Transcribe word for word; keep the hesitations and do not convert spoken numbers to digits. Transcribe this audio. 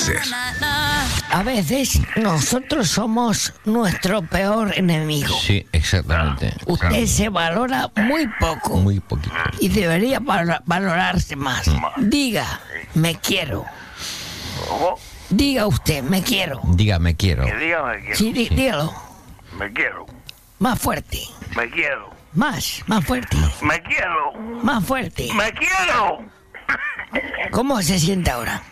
ser. A veces nosotros somos nuestro peor enemigo. Sí, exactamente. Usted se valora muy poco. Muy poquito. Y debería val- valorarse más. Diga, me quiero. ¿Cómo? Diga usted, me quiero. Diga, me quiero. Que diga me quiero. Sí, dí- dígalo. Me quiero. Más fuerte. Me quiero. Más, más fuerte. Me quiero. Más fuerte. Me quiero. ¿Cómo se siente ahora?